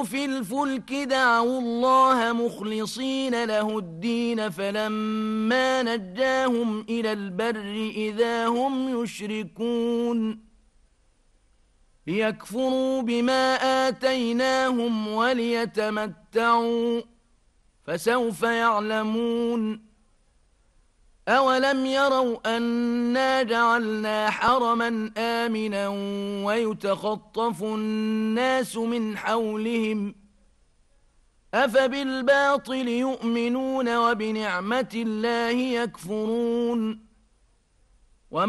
في الفلك دعوا الله مخلصين له الدين فلما نجاهم إلى البر إذا هم يشركون ليكفروا بما آتيناهم وليتمتعوا فسوف يعلمون أولم يروا أنا جعلنا حرما آمنا ويتخطف الناس من حولهم أفبالباطل يؤمنون وبنعمة الله يكفرون